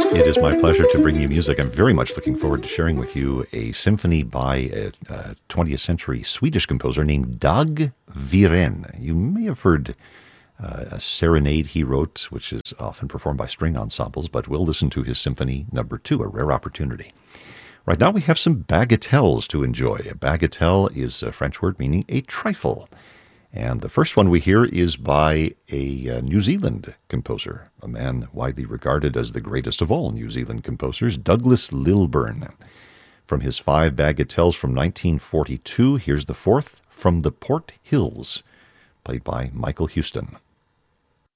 It is my pleasure to bring you music. I'm very much looking forward to sharing with you a symphony by a 20th century Swedish composer named Dag Viren. You may have heard a serenade he wrote, which is often performed by string ensembles, but we'll listen to his Symphony Number 2, a rare opportunity. Right now we have some bagatelles to enjoy. A bagatelle is a French word meaning a trifle. And the first one we hear is by a New Zealand composer, a man widely regarded as the greatest of all New Zealand composers, Douglas Lilburn. From his 5 bagatelles from 1942, here's the 4th, From the Port Hills, played by Michael Houston.